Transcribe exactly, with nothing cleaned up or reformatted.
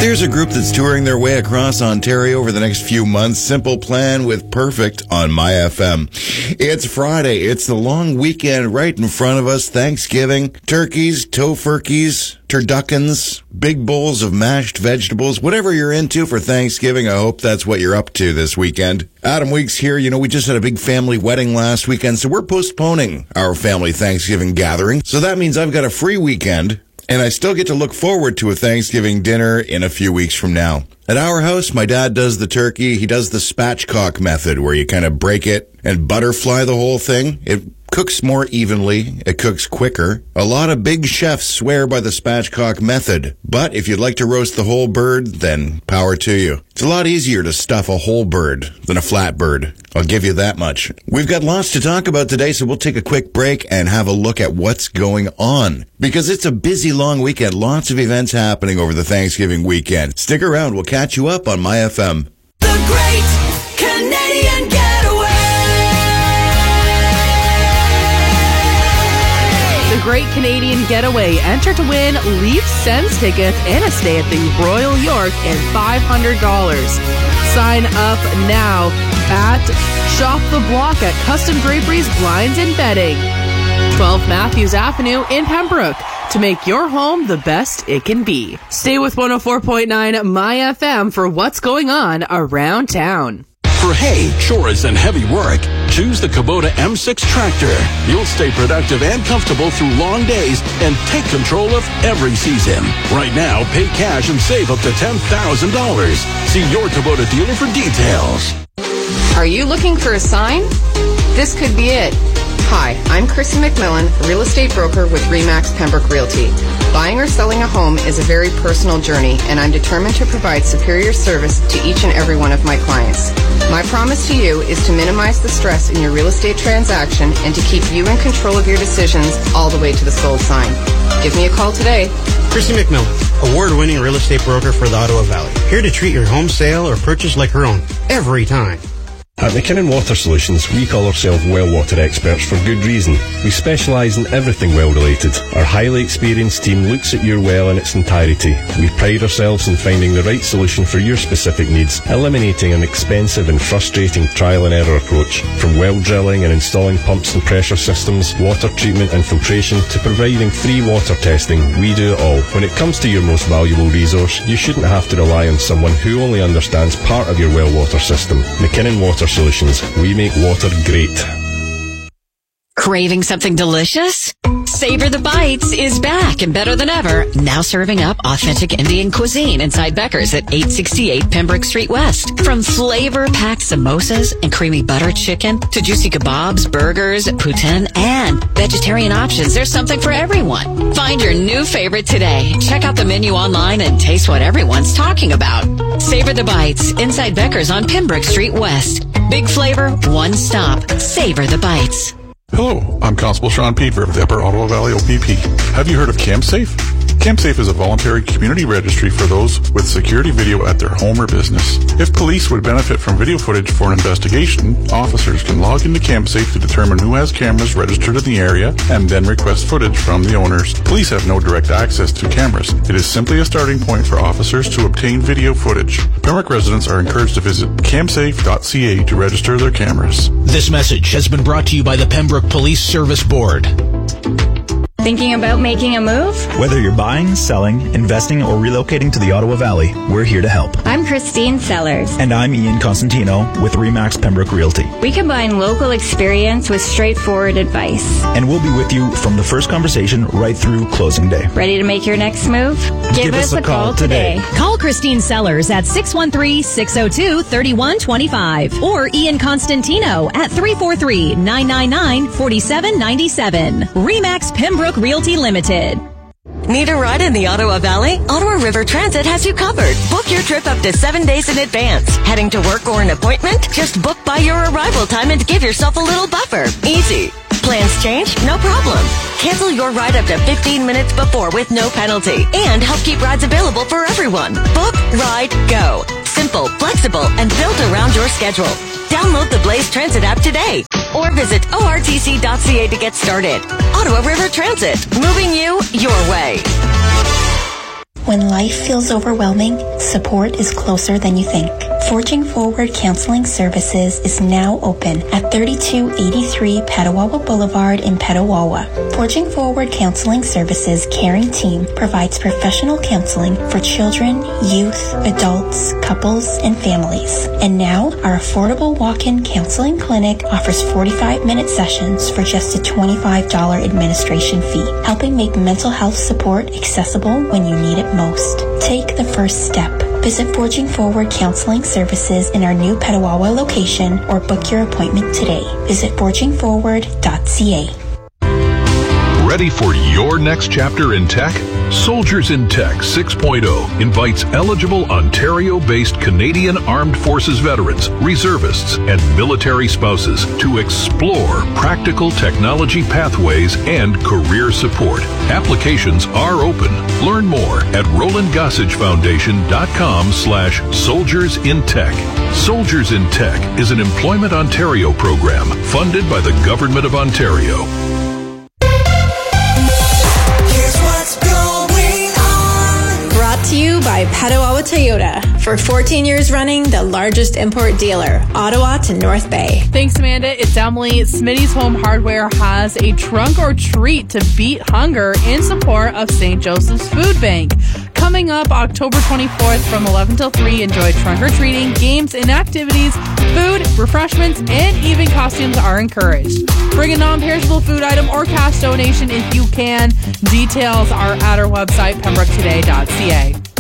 There's a group that's touring their way across Ontario over the next few months. Simple Plan with Perfect on My F M. It's Friday. It's the long weekend right in front of us. Thanksgiving, turkeys, tofurkeys, turduckens, big bowls of mashed vegetables. Whatever you're into for Thanksgiving, I hope that's what you're up to this weekend. Adam Weeks here. You know, we just had a big family wedding last weekend, so we're postponing our family Thanksgiving gathering. So that means I've got a free weekend. And I still get to look forward to a Thanksgiving dinner in a few weeks from now. At our house, my dad does the turkey. He does the spatchcock method, where you kind of break it and butterfly the whole thing. It cooks more evenly. It cooks quicker. A lot of big chefs swear by the spatchcock method. But if you'd like to roast the whole bird, then power to you. It's a lot easier to stuff a whole bird than a flat bird. I'll give you that much. We've got lots to talk about today, so we'll take a quick break and have a look at what's going on. Because it's a busy, long weekend. Lots of events happening over the Thanksgiving weekend. Stick around. We'll catch you up on My F M. The Great Canadian Getaway. The Great Canadian Getaway. Enter to win Leaf Sens tickets and a stay at the Royal York and five hundred dollars. Sign up now at Shop the Block at Custom Draperies, Blinds and Bedding. twelve Matthews Avenue in Pembroke, to make your home the best it can be. Stay with one oh four point nine My F M for what's going on around town. For hay, chores, and heavy work, choose the Kubota M six tractor. You'll stay productive and comfortable through long days and take control of every season. Right now, pay cash and save up to ten thousand dollars. See your Kubota dealer for details. Are you looking for a sign? This could be it. Hi, I'm Chrissy McMillan, real estate broker with Remax Pembroke Realty. Buying or selling a home is a very personal journey, and I'm determined to provide superior service to each and every one of my clients. My promise to you is to minimize the stress in your real estate transaction and to keep you in control of your decisions all the way to the sold sign. Give me a call today. Chrissy McMillan, award-winning real estate broker for the Ottawa Valley. Here to treat your home sale or purchase like her own, every time. At McKinnon Water Solutions, we call ourselves well water experts for good reason. We specialise in everything well related. Our highly experienced team looks at your well in its entirety. We pride ourselves in finding the right solution for your specific needs, eliminating an expensive and frustrating trial and error approach. From well drilling and installing pumps and pressure systems, water treatment and filtration, to providing free water testing, we do it all. When it comes to your most valuable resource, you shouldn't have to rely on someone who only understands part of your well water system. McKinnon Water Solutions. We make water great. Craving something delicious? Savor the Bites is back and better than ever. Now serving up authentic Indian cuisine inside Becker's at eight sixty-eight Pembroke Street West. From flavor-packed samosas and creamy butter chicken to juicy kebabs, burgers, poutine, and vegetarian options, there's something for everyone. Find your new favorite today. Check out the menu online and taste what everyone's talking about. Savor the Bites inside Becker's on Pembroke Street West. Big flavor, one stop. Savor the Bites. Hello, I'm Constable Sean Peeper of the Upper Ottawa Valley O P P. Have you heard of CampSafe? CampSafe is a voluntary community registry for those with security video at their home or business. If police would benefit from video footage for an investigation, officers can log into CampSafe to determine who has cameras registered in the area and then request footage from the owners. Police have no direct access to cameras. It is simply a starting point for officers to obtain video footage. Pembroke residents are encouraged to visit campsafe dot c a to register their cameras. This message has been brought to you by the Pembroke Police Service Board. Thinking about making a move? Whether you're buying, selling, investing, or relocating to the Ottawa Valley, we're here to help. I'm Christine Sellers. And I'm Ian Constantino with Remax Pembroke Realty. We combine local experience with straightforward advice. And we'll be with you from the first conversation right through closing day. Ready to make your next move? Give, Give us, us a call, call today. today. Call Christine Sellers at six one three, six oh two, three one two five or Ian Constantino at three four three, nine nine nine, four seven nine seven. Remax Pembroke Realty Limited. Need a ride in the Ottawa Valley? Ottawa River Transit has you covered. Book your trip up to seven days in advance. Heading to work or an appointment? Just book by your arrival time and give yourself a little buffer. Easy. Plans change? No problem. Cancel your ride up to fifteen minutes before with no penalty. And help keep rides available for everyone. Book, ride, go. Simple, flexible, and built around your schedule. Download the Blaze Transit app today or visit O R T C dot C A to get started. Ottawa River Transit, moving you your way. When life feels overwhelming, support is closer than you think. Forging Forward Counseling Services is now open at thirty-two eighty-three Petawawa Boulevard in Petawawa. Forging Forward Counseling Services caring team provides professional counseling for children, youth, adults, couples, and families. And now, our affordable walk-in counseling clinic offers forty-five minute sessions for just a twenty-five dollars administration fee, helping make mental health support accessible when you need it most. Take the first step. Visit Forging Forward Counseling Services in our new Petawawa location or book your appointment today. Visit forging forward dot c a. Ready for your next chapter in tech? Soldiers in Tech six point oh invites eligible Ontario-based Canadian Armed Forces veterans, reservists, and military spouses to explore practical technology pathways and career support. Applications are open. Learn more at roland gossage foundation dot com slash soldiers in tech. Soldiers in Tech is an Employment Ontario program funded by the Government of Ontario. To you by Petawawa Toyota. For fourteen years running, the largest import dealer, Ottawa to North Bay. Thanks, Amanda. It's Emily. Smitty's Home Hardware has a trunk or treat to beat hunger in support of Saint Joseph's Food Bank. Coming up October twenty-fourth from eleven till three, enjoy trunk or treating, games and activities, food, refreshments, and even costumes are encouraged. Bring a non-perishable food item or cash donation if you can. Details are at our website, pembroke today dot c a.